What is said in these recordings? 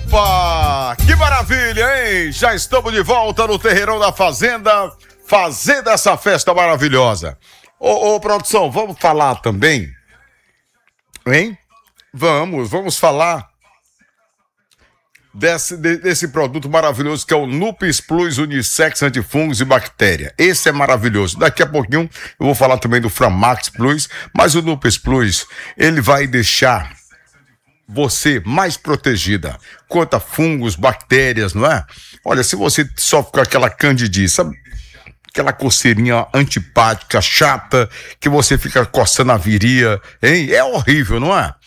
Opa! Que maravilha, hein? Já estamos de volta no Terreirão da Fazenda, fazendo essa festa maravilhosa. Ô, produção, vamos falar também, hein? Vamos falar desse produto maravilhoso que é o Nupes Plus Unissex Antifungos e Bactéria. Esse é maravilhoso. Daqui a pouquinho eu vou falar também do Framax Plus, mas o Nupes Plus, ele vai deixar você mais protegida contra fungos, bactérias, não é? Olha, se você sofre com aquela candidíase, sabe? Aquela coceirinha antipática, chata, que você fica coçando a viria, hein? É horrível, não é?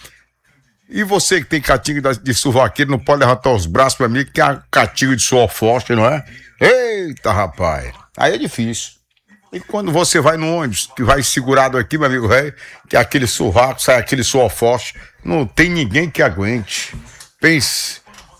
E você que tem catingo de sovaqueiro, não pode levantar os braços pra mim, que é catingo de suor forte, não é? Eita, rapaz! Aí é difícil. E quando você vai no ônibus, que vai segurado aqui, meu amigo velho, que é aquele sovaco, sai aquele suor forte, não tem ninguém que aguente. Pense,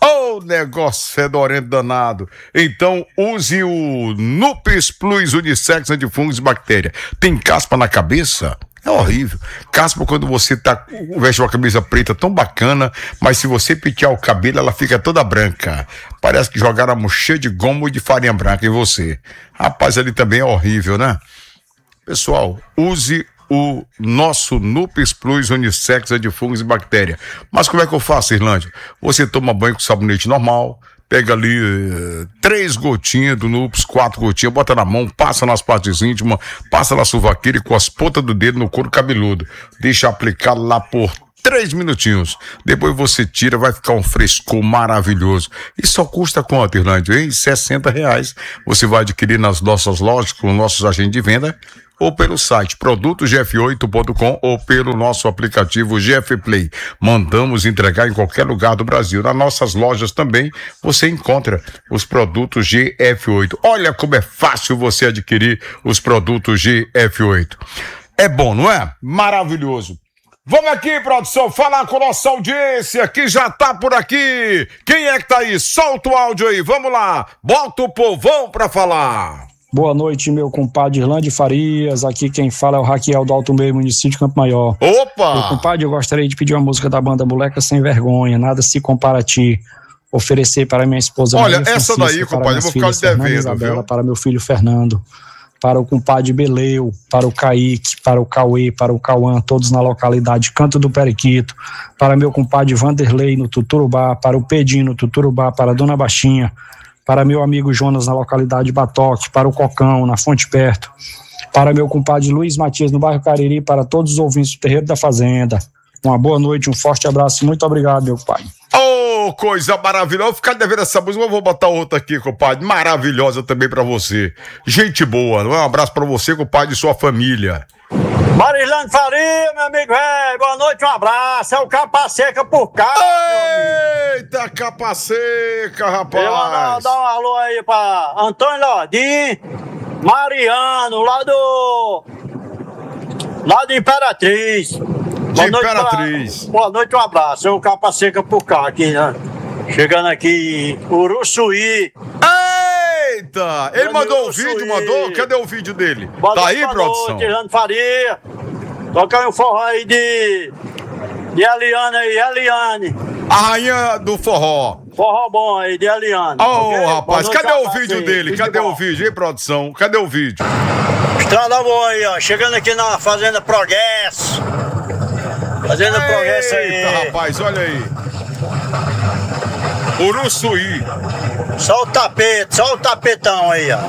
negócio fedorento danado. Então, use o Nupes Plus Unissex Antifungos e Bactéria. Tem caspa na cabeça? É horrível. Caspa quando você veste uma camisa preta tão bacana, mas se você pentear o cabelo, ela fica toda branca. Parece que jogaram a mochila de goma e de farinha branca em você. Rapaz, ali também é horrível, né? Pessoal, use o nosso Nupes Plus Unissex Antifungos e Bactéria. Mas como é que eu faço, Irlândia? Você toma banho com sabonete normal, pega ali 3 gotinhas do Nupes, 4 gotinhas, bota na mão, passa nas partes íntimas, passa na sovaqueira e com as pontas do dedo no couro cabeludo. Deixa aplicado lá por 3 minutinhos. Depois você tira, vai ficar um frescor maravilhoso. E só custa quanto, Irlândia? Hein? R$60. Você vai adquirir nas nossas lojas, com nossos agentes de venda, ou pelo site produtogf8.com ou pelo nosso aplicativo GF Play. Mandamos entregar em qualquer lugar do Brasil. Nas nossas lojas também você encontra os produtos GF8. Olha como é fácil você adquirir os produtos GF8. É bom, não é? Maravilhoso. Vamos aqui, produção, falar com a nossa audiência que já tá por aqui. Quem é que tá aí? Solta o áudio aí, vamos lá. Bota o povão pra falar. Boa noite, meu compadre Irlande Farias. Aqui quem fala é o Raquiel do Alto Meio, município de Campo Maior. Opa! Meu compadre, eu gostaria de pedir uma música da banda Moleca Sem Vergonha, Nada Se Compara a Ti. Oferecer para minha esposa Olha, Maria essa Francisca, daí, compadre, eu vou ficar devendo, Isabela, viu? para meu filho Fernando, para o compadre Beleu, para o Kaique, para o Cauê, para o Cauã, todos na localidade Canto do Periquito, para meu compadre Vanderlei no Tuturubá, para o Pedinho no Tuturubá, para a Dona Baixinha, para meu amigo Jonas na localidade Batoque, para o Cocão, na Fonte Perto, para meu compadre Luiz Matias no bairro Cariri, para todos os ouvintes do Terreiro da Fazenda. Uma boa noite, um forte abraço e muito obrigado, meu pai. Oh, coisa maravilhosa. Vou ficar devendo essa música, mas vou botar outra aqui, compadre. Maravilhosa também pra você. Gente boa, não é? Um abraço pra você, compadre, e sua família. Marilane Faria, meu amigo velho, boa noite, um abraço, é o Capa Seca por cá, Eita, Capa Seca, rapaz. Eu vou dar um alô aí pra Antônio Lordim, Mariano, lá do Imperatriz. De Imperatriz. Boa noite, um abraço, é o Capa Seca por cá, aqui, né? Chegando aqui em Uruçuí. Eita, ele mandou o vídeo, mandou? Cadê o vídeo dele? Tá aí, produção? Marilane Faria, toca um forró aí de Eliane aí, Eliane. A rainha do forró. Forró bom aí, de Eliane. Okay? Rapaz, cadê o vídeo dele? Cadê o vídeo, hein, produção? Cadê o vídeo? Estrada boa aí, ó, chegando aqui na Fazenda Progresso. Fazenda Progresso aí. Eita, rapaz, olha aí. Uruçuí. Só o tapete, só o tapetão aí, ó.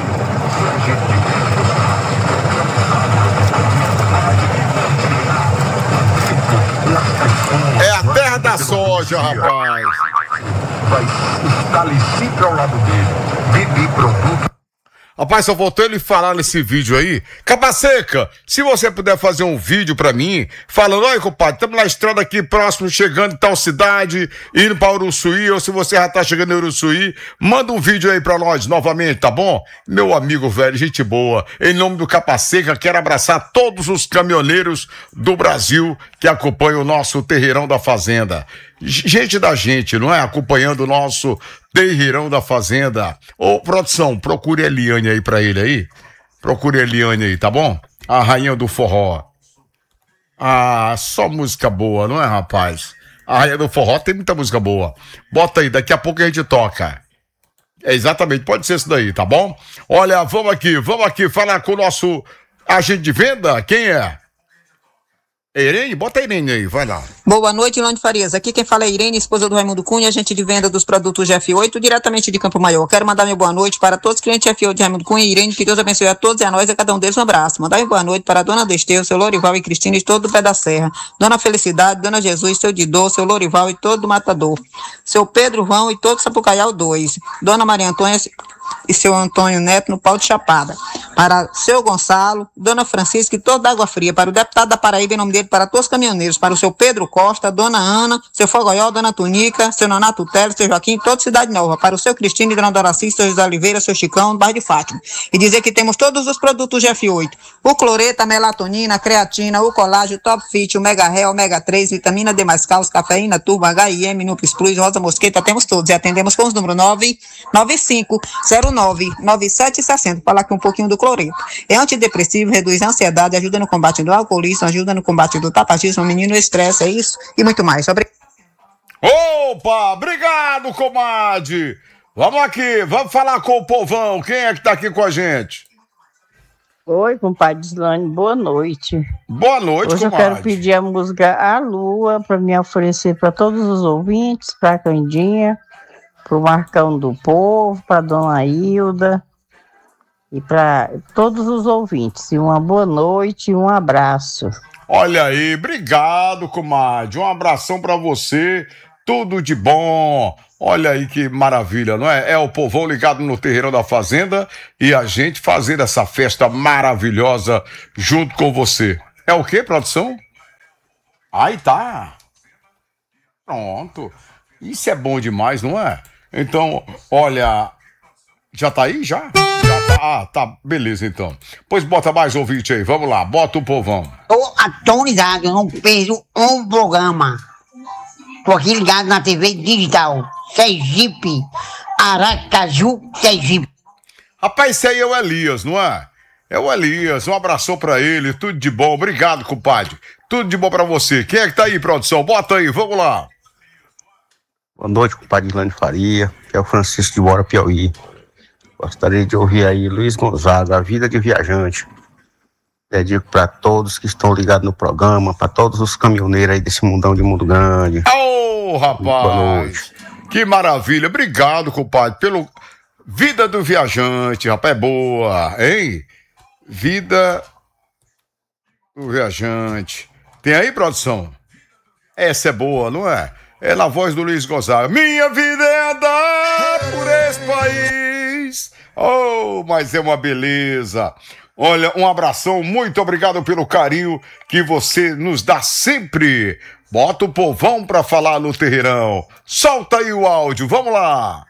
É a terra da soja, rapaz. Está ali sempre ao lado dele. Bibi Produto. Rapaz, só voltou ele falar nesse vídeo aí. Capa Seca, se você puder fazer um vídeo pra mim, falando, olha, compadre, estamos na estrada aqui próximo, chegando em tal cidade, indo pra Uruçuí, ou se você já tá chegando em Uruçuí, manda um vídeo aí pra nós novamente, tá bom? Meu amigo velho, gente boa, em nome do Capa Seca, quero abraçar todos os caminhoneiros do Brasil que acompanham o nosso Terreirão da Fazenda. Gente da gente, não é? Acompanhando o nosso Terreirão da Fazenda. Ô, produção, procure a Eliane aí pra ele aí. Procure a Eliane aí, tá bom? A rainha do forró. Ah, só música boa, não é, rapaz? A Rainha do Forró tem muita música boa. Bota aí, daqui a pouco a gente toca. É exatamente, pode ser isso daí, tá bom? Olha, vamos aqui falar com o nosso agente de venda. Quem é? Irene? Bota a Irene aí, vai lá. Boa noite, Ilane Farias. Aqui quem fala é Irene, esposa do Raimundo Cunha, agente de venda dos produtos GF8, diretamente de Campo Maior. Quero mandar minha boa noite para todos os clientes GF8 de Raimundo Cunha e Irene, que Deus abençoe a todos e a nós e a cada um deles um abraço. Mandar minha boa noite para a dona Desteu, seu Lorival e Cristina de todo o pé da serra, dona Felicidade, dona Jesus, seu Didô, seu Lorival e todo o Matador, seu Pedro Vão e todo o Sapucaial 2, dona Maria Antônia e seu Antônio Neto no Pau de Chapada, para seu Gonçalo, dona Francisca e toda a Água Fria, para o deputado da Paraíba, em nome dele, para todos os caminhoneiros, para o seu Pedro Costa, dona Ana, seu Fogoió, dona Tunica, seu Nonato Teles, seu Joaquim e toda Cidade Nova, para o seu Cristina e dona Doraci, seu José Oliveira, seu Chicão, no bairro de Fátima. E dizer que temos todos os produtos GF8, o cloreto, a melatonina, a creatina, o colágeno, o Top Fit, o Mega Ré, o Omega 3, vitamina D+, caos, cafeína, turbo, HIM, Nupes Plus, Rosa Mosqueta, temos todos. E atendemos com os números 995099760. Falar aqui um pouquinho do cloreto. É antidepressivo, reduz a ansiedade, ajuda no combate do alcoolismo, ajuda no combate do tabagismo, menino estresse, é isso e muito mais. Opa, obrigado, comadre. Vamos aqui, vamos falar com o povão. Quem é que tá aqui com a gente? Oi, compadre Islane, boa noite. Boa noite, hoje comadre. Eu quero pedir a música A Lua para me oferecer para todos os ouvintes, para a Candinha, para o Marcão do Povo, para a Dona Hilda e para todos os ouvintes. E uma boa noite e um abraço. Olha aí, obrigado, comadre. Um abração para você, tudo de bom. Olha aí que maravilha, não é? É o povão ligado no Terreirão da Fazenda e a gente fazendo essa festa maravilhosa junto com você. É o quê, produção? Aí tá. Pronto. Isso é bom demais, não é? Então, olha... Já tá aí, já? Já tá. Ah, tá. Beleza, então. Pois bota mais ouvinte aí. Vamos lá. Bota o povão. Tô atualizado. Eu não perco um programa. Tô aqui ligado na TV digital. Sergipe. Aracaju, Sergipe. Rapaz, esse aí é o Elias, não é? É o Elias. Um abração pra ele. Tudo de bom. Obrigado, compadre. Tudo de bom pra você. Quem é que tá aí, produção? Bota aí. Vamos lá. Boa noite, compadre Ilane Faria. Que é o Francisco de Bora, Piauí. Gostaria de ouvir aí Luiz Gonzaga, A Vida de Viajante. Dedico para todos que estão ligados no programa, para todos os caminhoneiros aí desse mundão de mundo grande. Ô, rapaz! Que maravilha! Obrigado, compadre, pelo Vida do Viajante, rapaz, é boa, hein? Vida do Viajante. Tem aí, produção? Essa é boa, não é? É na voz do Luiz Gonzaga. Minha vida é andar por esse país. Oh, mas é uma beleza. Olha, um abração, muito obrigado pelo carinho que você nos dá sempre. Bota o povão pra falar no terreirão. Solta aí o áudio, vamos lá.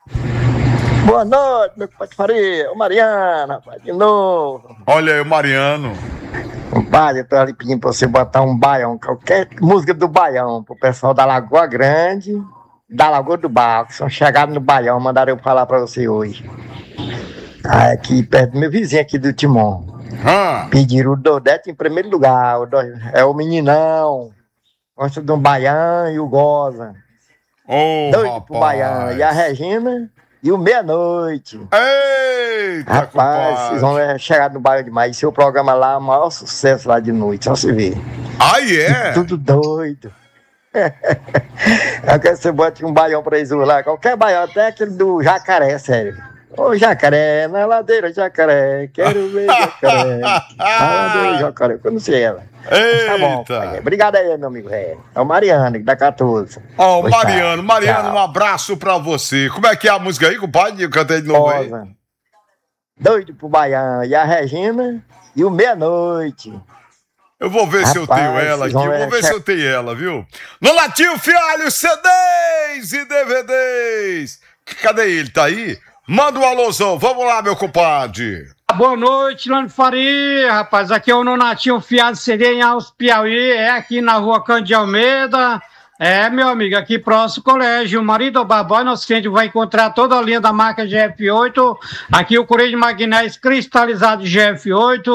Boa noite, meu compadre Faria. O Mariano, rapaz, de novo. Olha aí o Mariano. Compadre, eu tô ali pedindo pra você botar um baião, qualquer música do baião, pro pessoal da Lagoa Grande, da Lagoa do Barro, que são chegados no baião, mandaram eu falar pra você hoje. Aqui perto do meu vizinho aqui do Timon. Pediram o Dodete em primeiro lugar, é o meninão, gosta de um baião e o Goza. Doido pro baião. E a Regina e o Meia-Noite. Eita, rapaz, vocês vão chegar no bairro demais. Seu programa lá é o maior sucesso lá de noite, só se vê. Ah, é? Tudo doido. Eu quero que você bote um baião pra eles lá, qualquer baião, até aquele do Jacaré, sério. Ô Jacaré, na ladeira Jacaré, quero ver Jacaré. Na ladeira Jacaré, eu não sei ela. Eita. Tá bom, pai. Obrigado aí, meu amigo. É o Mariano, da 14. Ó, Mariano, tchau. Um abraço pra você. Como é que é a música aí, compadre? Eu cantei de novo aí. Doido pro baião. E a Regina e o Meia-Noite. Eu vou ver se eu tenho ela aqui. Eu vou ver se eu tenho ela, viu? Nonatinho Fialho, CDs e DVDs. Cadê ele? Tá aí? Manda um alôzão. Vamos lá, meu compadre. Boa noite, Ilane Faria, rapaz. Aqui é o Nonatinho Fiado CD em Alves, Piauí. É aqui na rua Cândido de Almeida. É, meu amigo, aqui próximo colégio Marido Barbosa, nosso cliente vai encontrar toda a linha da marca GF8. Aqui o coreio de magnésio cristalizado GF8.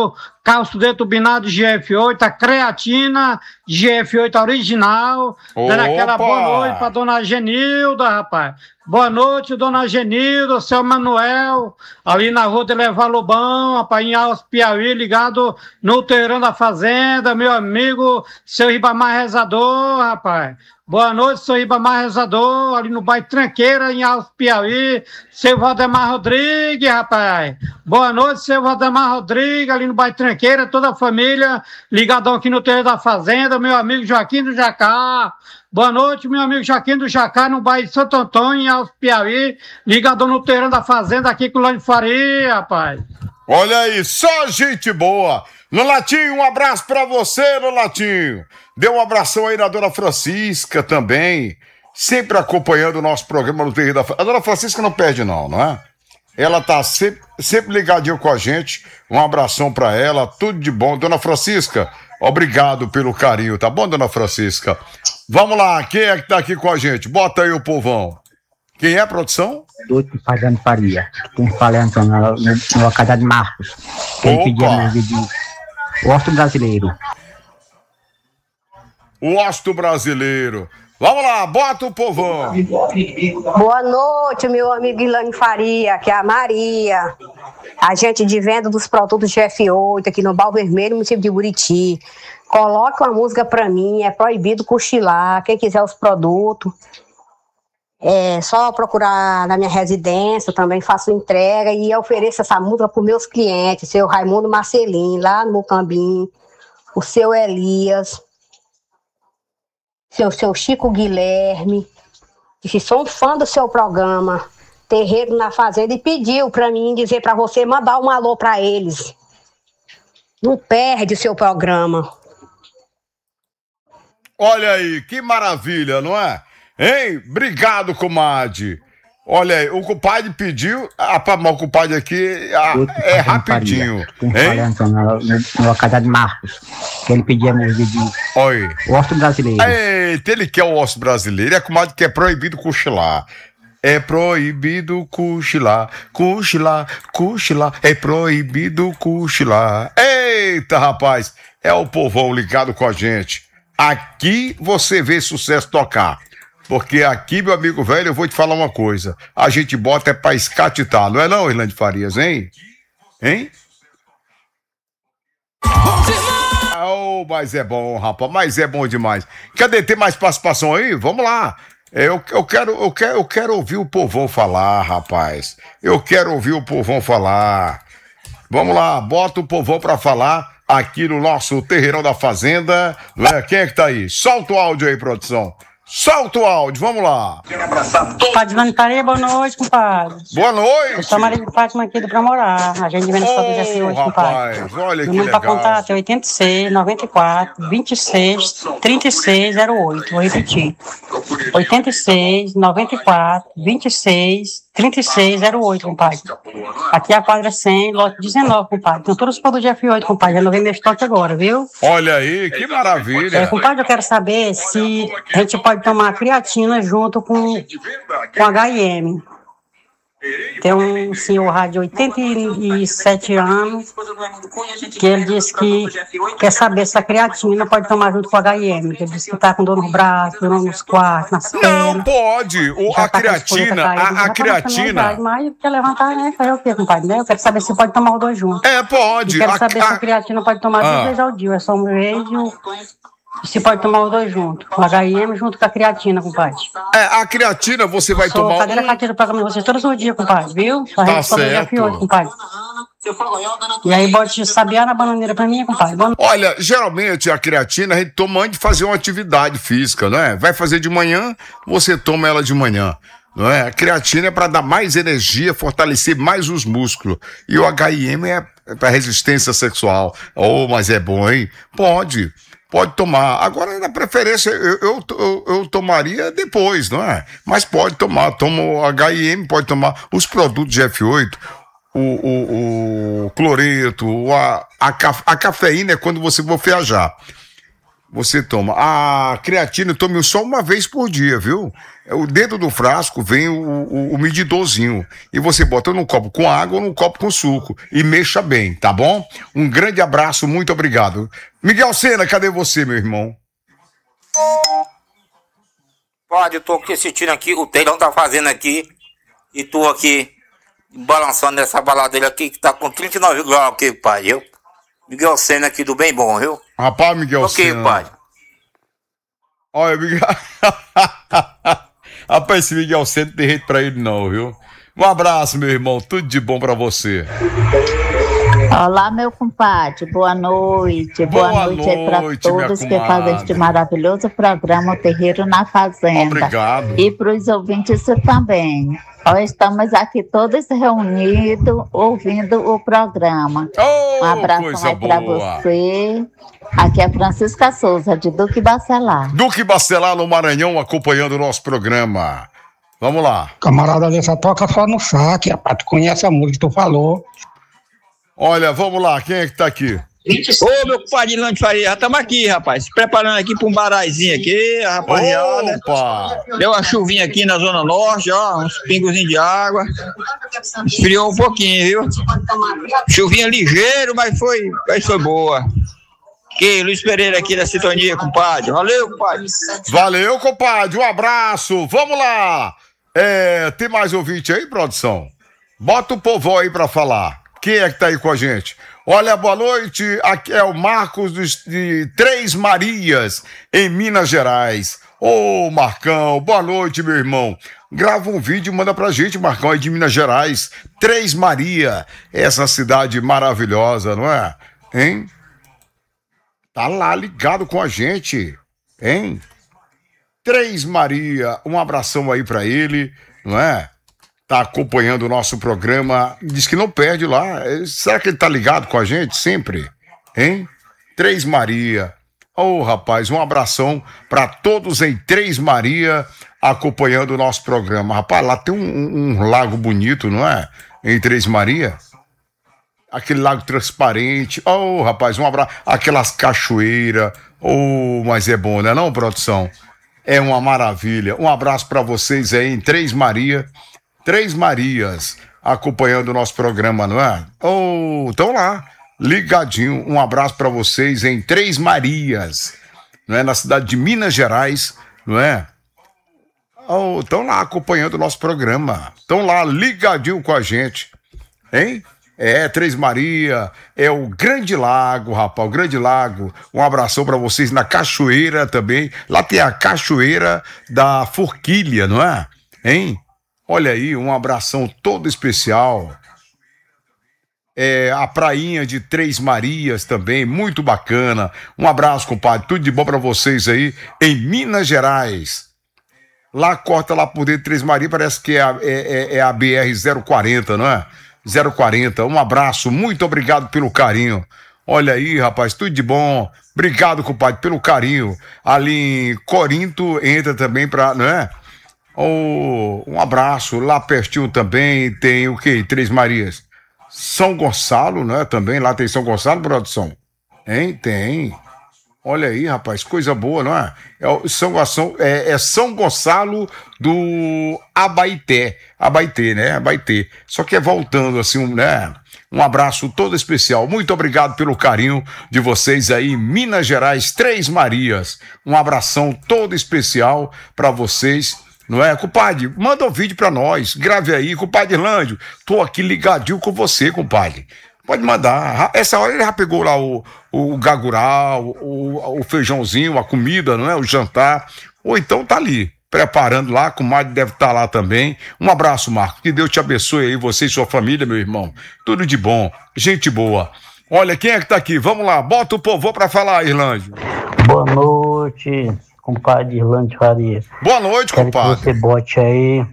cálcio deturbinado GF8, a creatina GF8 original. Dando aquela boa noite para dona Genilda, rapaz. Boa noite, dona Genilda, seu Manuel, ali na rua de Levar Lobão, rapaz, em Alves Piauí, ligado no terreno da fazenda, meu amigo, seu Ribamar Rezador, rapaz. Boa noite, seu Ribamar Rezador, ali no bairro Tranqueira, em Alves Piauí, seu Valdemar Rodrigues, rapaz. Boa noite, seu Valdemar Rodrigues, ali no bairro Tranqueira, toda a família, ligadão aqui no terreno da fazenda, meu amigo Joaquim do Jacá. Boa noite, meu amigo Joaquim do Jacá, no bairro de Santo Antônio, em Alves Piauí, ligadão no terreno da fazenda, aqui com o Lânio Faria, rapaz. Olha aí, só gente boa. Nolatinho, um abraço pra você, Nolatinho. Dê um abração aí na dona Francisca também, sempre acompanhando o nosso programa no terreno da fazenda. A dona Francisca não perde não é? Ela tá sempre ligadinha com a gente. Um abração pra ela, tudo de bom. Dona Francisca, obrigado pelo carinho, tá bom, dona Francisca? Vamos lá, quem é que tá aqui com a gente? Bota aí o povão. Quem é, produção? Doutor Fazendo Faria. Quem fala é Antônio, no localidade de Marcos. Quem pediu a vídeo o Osto Brasileiro. O Osto Brasileiro. Vamos lá, bota o povão. Boa noite, meu amigo Ilane Faria, que é a Maria. Agente de venda dos produtos GF8 aqui no Bal Vermelho, município de Buriti. Coloque uma música pra mim, é proibido cochilar. Quem quiser os produtos, é só procurar na minha residência, eu também faço entrega e eu ofereço essa música para os meus clientes, seu Raimundo Marcelino, lá no Mucambim, o seu Elias, seu Chico Guilherme, que sou um fã do seu programa, Terreiro na Fazenda, e pediu para mim dizer para você mandar um alô para eles. Não perde o seu programa. Olha aí, que maravilha, não é? Hein? Obrigado, comadre. Olha aí, o compadre pediu, o compadre aqui é rapidinho. Quem fala é Antônio, no localidade de Marcos. Que ele pediu a música de o Osto Brasileiro. Eita, ele quer o Osto Brasileiro, é a comadre que é proibido cochilar. É proibido cochilar, cochilar, cochilar, é proibido cochilar. Eita, rapaz, é o povão ligado com a gente. Aqui você vê sucesso tocar. Porque aqui, meu amigo velho, eu vou te falar uma coisa. A gente bota é pra escatitar, não é não, Irlande Farias, hein? Hein? Oh, mas é bom, rapaz, mas é bom demais. Cadê? Tem mais participação aí? Vamos lá. Eu quero ouvir o povão falar, rapaz. Eu quero ouvir o povão falar. Vamos lá, bota o povão pra falar aqui no nosso Terreirão da Fazenda. Quem é que tá aí? Solta o áudio aí, produção. Solta o áudio, vamos lá. Padre Lânio Faria, boa noite, compadre. Boa noite. Eu sou a Maria de Fátima aqui do Pra Morar. A gente vem no Estado do GF8, compadre. Olha que legal. O número pra contato é 86 94 26 36 08. Vou repetir. 86 94 26 36 08, compadre. Aqui é a quadra 100, lote 19, compadre. Tem todos os produtos GF8, compadre. Eu não venho meu estoque agora, viu? Olha aí, que maravilha. Compadre, eu quero saber se a gente pode tomar creatina junto com HIM. Tem um senhor rádio de 87 anos que ele disse que quer saber se a creatina pode tomar junto com HIM. Ele disse que tá com dor no braço, dor nos quartos, nas pernas. Não pode. A creatina, a creatina. Mas quer levantar, né? Fazer o quê, compadre? Eu quero saber se pode tomar os dois juntos. Pode. E quero saber se a creatina pode tomar 2 vezes ao dia. É só um vez se pode tomar os dois juntos. O HIM junto com a creatina, compadre. A creatina você vai tomar. Cadeira cativa do programa de vocês todos os dias, compadre, viu? Tá certo. GF8, compadre. E aí, bote sabiá na bananeira pra mim, compadre. Olha, geralmente a creatina a gente toma antes de fazer uma atividade física, não é? Vai fazer de manhã, você toma ela de manhã. Não é? A creatina é para dar mais energia, fortalecer mais os músculos. E o HIM é para resistência sexual. Oh, mas é bom, hein? Pode tomar. Agora, na preferência, eu tomaria depois, não é? Mas pode tomar. Toma o HIM, pode tomar os produtos GF8, o cloreto, a cafeína é quando você for viajar. Você toma. A creatina, tome só uma vez por dia, viu? Dentro do frasco vem o medidorzinho. E você bota num copo com água ou num copo com suco. E mexa bem, tá bom? Um grande abraço, muito obrigado. Miguel Sena, cadê você, meu irmão? Pode, eu tô aqui assistindo aqui, o Teirão tá fazendo aqui. E tô aqui balançando nessa baladeira aqui que tá com 39 graus aqui, pai, viu? Miguel Sena aqui do bem bom, viu? Rapaz, Miguel Sena. Ok, pai. Olha, Miguel... Rapaz, esse Miguel Sena não tem jeito pra ele não, viu? Um abraço, meu irmão, tudo de bom pra você. Olá, meu compadre, boa noite. Boa noite aí pra todos que fazem este maravilhoso programa O Terreiro na Fazenda. Obrigado. E pros ouvintes também. Nós estamos aqui todos reunidos, ouvindo o programa. Um abraço aí pra você. Aqui é Francisca Souza, de Duque Bacelar. Duque Bacelar, no Maranhão, acompanhando o nosso programa. Vamos lá. Camarada dessa toca só no saque, rapaz. Tu conhece a música que tu falou. Olha, vamos lá, quem é que tá aqui? Ô, meu compadre Lante Faria, já estamos aqui, rapaz, se preparando aqui para um baraizinho aqui, rapaziada. Opa! Deu uma chuvinha aqui na Zona Norte, ó, uns pingozinhos de água. Esfriou um pouquinho, viu? Chuvinha ligeiro, mas foi boa. Que Luiz Pereira aqui da sintonia, compadre. Valeu, compadre. Valeu, compadre, um abraço, vamos lá. Tem mais ouvinte aí, produção? Bota o povão aí pra falar. Quem é que tá aí com a gente? Olha, boa noite, aqui é o Marcos de Três Marias, em Minas Gerais. Ô, Marcão, boa noite, meu irmão. Grava um vídeo e manda pra gente, Marcão, aí de Minas Gerais. Três Maria, essa cidade maravilhosa, não é? Hein? Tá lá ligado com a gente, hein? Três Maria, um abração aí pra ele, não é? Tá acompanhando o nosso programa, diz que não perde lá. Será que ele tá ligado com a gente sempre? Hein? Três Maria. Ô, rapaz, um abração pra todos em Três Maria acompanhando o nosso programa. Rapaz, lá tem um lago bonito, não é? Em Três Maria. Aquele lago transparente. Ô, rapaz, um abraço. Aquelas cachoeiras. Ô, mas é bom, né não, produção? É uma maravilha. Um abraço pra vocês aí em Três Maria. Três Marias acompanhando o nosso programa, não é? Estão lá, ligadinho. Um abraço para vocês em Três Marias, não é? Na cidade de Minas Gerais, não é? Estão lá acompanhando o nosso programa. Estão lá ligadinho com a gente, hein? Três Maria, é o Grande Lago, rapaz, o Grande Lago. Um abração para vocês na Cachoeira também. Lá tem a Cachoeira da Forquilha, não é? Hein? Olha aí, um abração todo especial. A prainha de Três Marias também, muito bacana. Um abraço, compadre, tudo de bom pra vocês aí em Minas Gerais. Lá, corta lá por dentro de Três Marias, parece que é a BR-040, não é? 040, um abraço, muito obrigado pelo carinho. Olha aí, rapaz, tudo de bom. Obrigado, compadre, pelo carinho. Ali em Corinto entra também pra, não é? Um abraço, lá pertinho também tem o quê? Três Marias. São Gonçalo, né? Também lá tem São Gonçalo, produção? Hein? Tem. Olha aí, rapaz, coisa boa, não é? São Gonçalo do Abaeté, né? Abaeté. Só que é voltando assim, né? Um abraço todo especial. Muito obrigado pelo carinho de vocês aí em Minas Gerais, Três Marias. Um abração todo especial para vocês. Não é, compadre? Manda um vídeo pra nós, grave aí, compadre Irlândio. Tô aqui ligadinho com você, compadre. Pode mandar. Essa hora ele já pegou lá o gagural, o feijãozinho, a comida, não é? O jantar. Ou então tá ali, preparando lá, com o comadre deve estar lá também. Um abraço, Marco. Que Deus te abençoe aí, você e sua família, meu irmão. Tudo de bom, gente boa. Olha, quem é que tá aqui? Vamos lá, bota o povo pra falar, Irlândio. Boa noite, compadre Irlande Faria. Boa noite, compadre. Que você bote aí.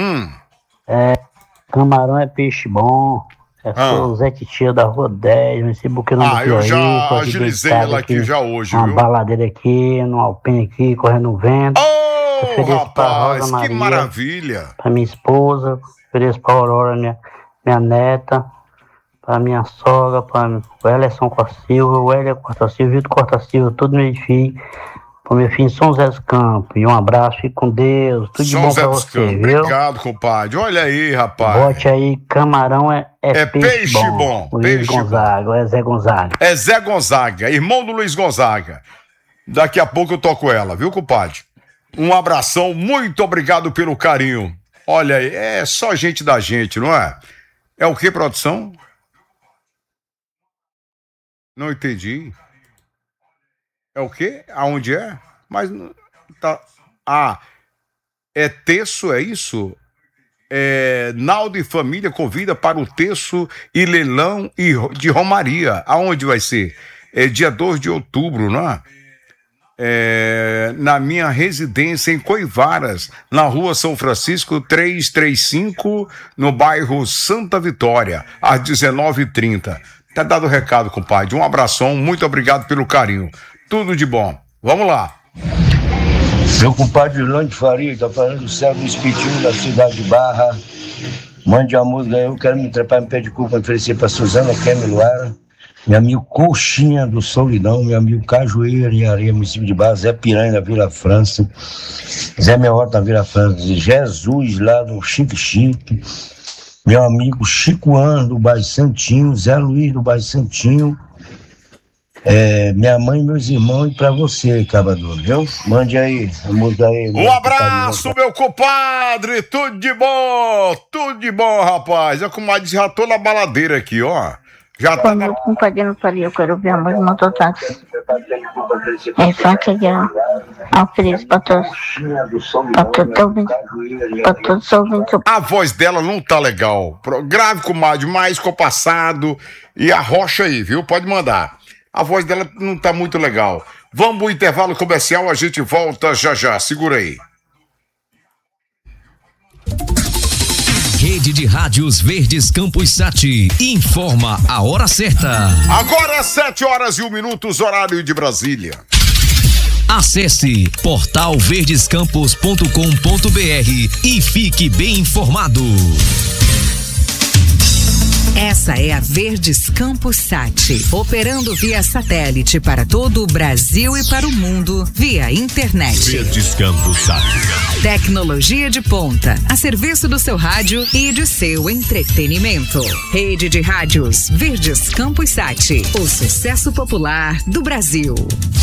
Camarão é peixe bom. Sou o Zé Titia da Rua 10, no Buquinão do Piauí. Eu já agilizei ela aqui já hoje, uma viu? baladeira aqui, no Alpine aqui, correndo no vento. Rapaz, que maravilha. Pra minha esposa, ofereço pra Aurora, minha neta, pra minha sogra, pra o Elerson Costa Silva, o Hélio Costa Silva, Vitor Costa Silva, todo meu filho. pro meu filho São José dos Campos. E um abraço, fique com Deus. Tudo de bom pra você, viu? Obrigado, compadre. Olha aí, rapaz. Bote aí, camarão é peixe bom. Luiz Gonzaga, é Zé Gonzaga. É Zé Gonzaga, irmão do Luiz Gonzaga. Daqui a pouco eu toco ela, viu, compadre? Um abração, muito obrigado pelo carinho. Olha aí, é só gente da gente, não é? É o que, produção? Não entendi. É o quê? Aonde é? Mas tá. Ah, é terço, é isso? Naldo e família convida para o terço e leilão de Romaria. Aonde vai ser? É dia 2 de outubro, não é? Na minha residência em Coivaras, na rua São Francisco 335, no bairro Santa Vitória, às 19h30. Tá dado o recado, compadre. Um abração, muito obrigado pelo carinho. Tudo de bom. Vamos lá. Meu compadre Lande Faria, tá falando do céu do Espetinho da cidade de Barra. Mande a música, eu quero me trepar, me pedir culpa, oferecer pra Suzana Kemeluara, meu amigo Coxinha do Solidão, meu amigo Cajueira e Areia, município de Barra, Zé Piranha da Vila França, Zé Meota da Vila França, Jesus lá do Chique Chique, meu amigo Chico Ano do bairro Santinho, Zé Luiz do bairro Santinho, minha mãe e meus irmãos, e pra você, Cabador, viu? Mande aí, a música aí. Um abraço, meu compadre, tudo de bom, rapaz. Eu, comadre, já tô na baladeira aqui, ó. Já tá meu compadre não faria, eu quero ver a música no total. É só que eu ofereço pra todos os ouvintes. A voz dela não tá legal. Grave, comadre, mais compassado e a rocha aí, viu? Pode mandar. A voz dela não tá muito legal. Vamos pro intervalo comercial, a gente volta já. Segura aí. Rede de Rádios Verdes Campos Sati informa a hora certa. Agora 7h01, horário de Brasília. Acesse portalverdescampos.com.br e fique bem informado. Essa é a Verdes Campos Sati, operando via satélite para todo o Brasil e para o mundo via internet. Verdes Campos Sati. Tecnologia de ponta, a serviço do seu rádio e de seu entretenimento. Rede de Rádios Verdes Campos Sati, o sucesso popular do Brasil.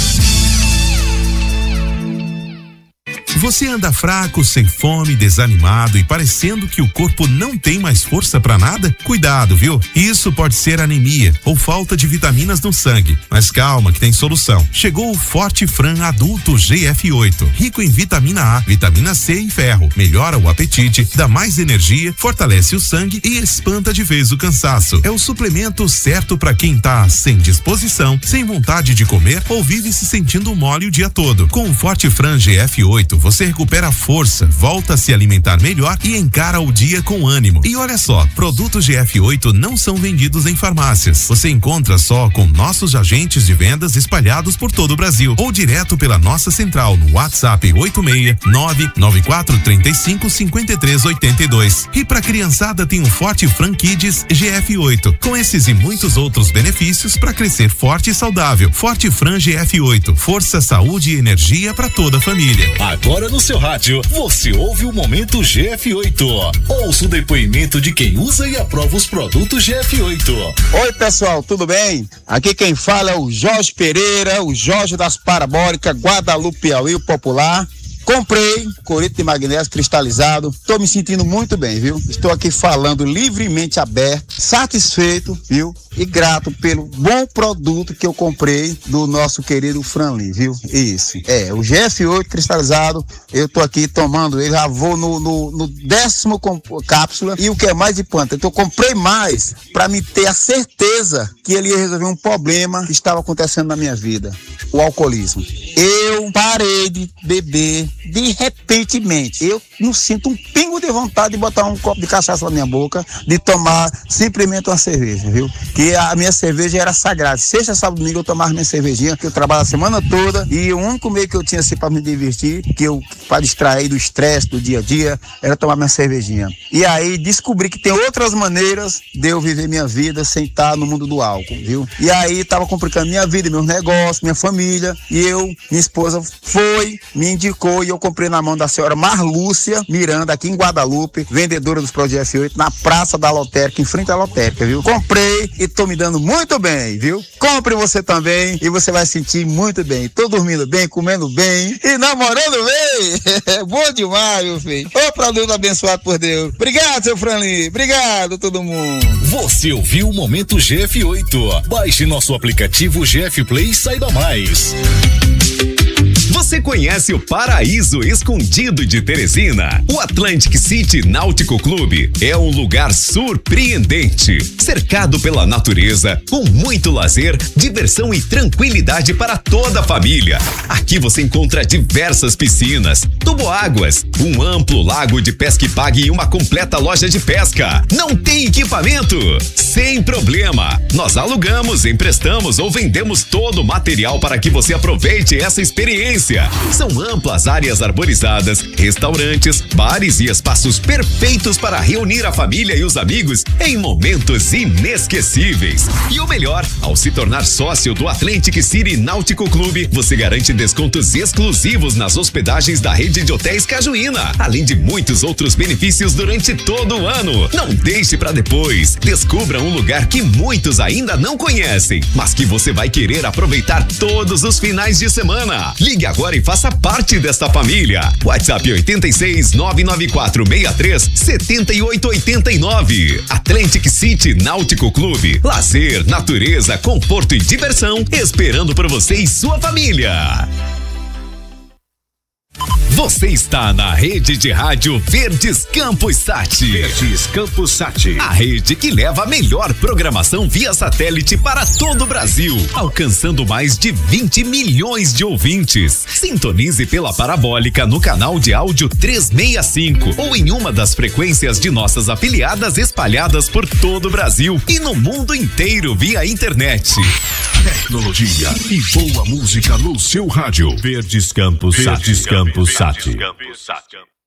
Você anda fraco, sem fome, desanimado e parecendo que o corpo não tem mais força pra nada? Cuidado, viu? Isso pode ser anemia ou falta de vitaminas no sangue. Mas calma que tem solução. Chegou o Forte Fran Adulto GF8, rico em vitamina A, vitamina C e ferro. Melhora o apetite, dá mais energia, fortalece o sangue e espanta de vez o cansaço. É o suplemento certo pra quem tá sem disposição, sem vontade de comer ou vive se sentindo mole o dia todo. Com o Forte Fran GF8, você recupera a força, volta a se alimentar melhor e encara o dia com ânimo. E olha só, produtos GF8 não são vendidos em farmácias. Você encontra só com nossos agentes de vendas espalhados por todo o Brasil ou direto pela nossa central no WhatsApp 869-9435-5382. E pra criançada tem o Forte Fran Kids GF8, com esses e muitos outros benefícios para crescer forte e saudável. Forte Fran GF8, força, saúde e energia para toda a família. Agora no seu rádio, você ouve o Momento GF8. Ouça o depoimento de quem usa e aprova os produtos GF8. Oi, pessoal, tudo bem? Aqui quem fala é o Jorge Pereira, o Jorge das Parabólicas, Guadalupe, Piauí, o popular. Comprei cloreto de magnésio cristalizado, tô me sentindo muito bem, viu? Estou aqui falando livremente aberto, satisfeito, viu? E grato pelo bom produto que eu comprei do nosso querido Franli, viu? Isso, o GF8 cristalizado, eu tô aqui tomando ele, já vou no 10º cápsula, e o que é mais importante, eu comprei mais para me ter a certeza que ele ia resolver um problema que estava acontecendo na minha vida, o alcoolismo. Eu parei de beber de repentemente. Eu não sinto um pingo de vontade de botar um copo de cachaça na minha boca, de tomar simplesmente uma cerveja, viu? Que a minha cerveja era sagrada. Sexta, sábado, domingo eu tomava minha cervejinha, que eu trabalho a semana toda, e o único meio que eu tinha assim pra me divertir, para distrair do estresse do dia a dia, era tomar minha cervejinha. E aí descobri que tem outras maneiras de eu viver minha vida sem estar no mundo do álcool, viu? E aí tava complicando minha vida, meus negócios, minha família, e eu Minha esposa foi, me indicou e eu comprei na mão da senhora Marlúcia Miranda, aqui em Guadalupe, vendedora dos produtos F8, na Praça da Lotérica, em frente à lotérica, viu? Comprei e tô me dando muito bem, viu? Compre você também e você vai sentir muito bem. Tô dormindo bem, comendo bem e namorando bem. Bom demais, meu filho. Ô, produto abençoado por Deus. Obrigado, seu Franlin. Obrigado, todo mundo. Você ouviu o Momento GF8. Baixe nosso aplicativo GF Play e saiba mais. Você conhece o Paraíso Escondido de Teresina? O Atlantic City Náutico Clube é um lugar surpreendente, cercado pela natureza, com muito lazer, diversão e tranquilidade para toda a família. Aqui você encontra diversas piscinas, toboáguas, um amplo lago de pesca e pague e uma completa loja de pesca. Não tem equipamento? Sem problema. Nós alugamos, emprestamos ou vendemos todo o material para que você aproveite essa experiência. São amplas áreas arborizadas, restaurantes, bares e espaços perfeitos para reunir a família e os amigos em momentos inesquecíveis. E o melhor, ao se tornar sócio do Atlantic City Náutico Clube, você garante descontos exclusivos nas hospedagens da rede de hotéis Cajuína, além de muitos outros benefícios durante todo o ano. Não deixe para depois. Descubra um lugar que muitos ainda não conhecem, mas que você vai querer aproveitar todos os finais de semana. Ligue agora e faça parte desta família. WhatsApp 86 994 63 7889. Atlantic City Náutico Clube. Lazer, natureza, conforto e diversão esperando por você e sua família. Você está na rede de rádio Verdes Campos Sat. Verdes Campos Sat. A rede que leva a melhor programação via satélite para todo o Brasil, alcançando mais de 20 milhões de ouvintes. Sintonize pela parabólica no canal de áudio 365 ou em uma das frequências de nossas afiliadas espalhadas por todo o Brasil e no mundo inteiro via internet. Tecnologia e boa música no seu rádio. Verdes Campos Sat.